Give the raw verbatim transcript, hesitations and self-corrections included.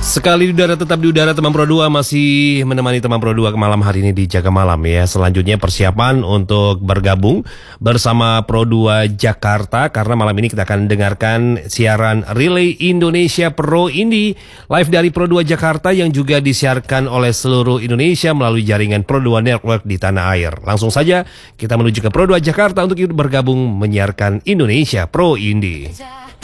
Sekali di udara tetap di udara, teman Pro dua masih menemani teman Pro dua ke malam hari ini di Jaga Malam ya. Selanjutnya persiapan untuk bergabung bersama Pro dua Jakarta, karena malam ini kita akan dengarkan siaran Relay Indonesia Pro Indy live dari Pro dua Jakarta yang juga disiarkan oleh seluruh Indonesia melalui jaringan Pro dua Network di tanah air. Langsung saja kita menuju ke Pro dua Jakarta untuk bergabung menyiarkan Indonesia Pro Indy.